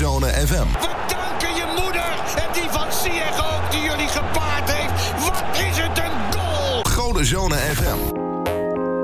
Zone FM. We danken je moeder en die van Ziyech ook die jullie gepaard heeft. Wat is het een goal! Gode Zone FM.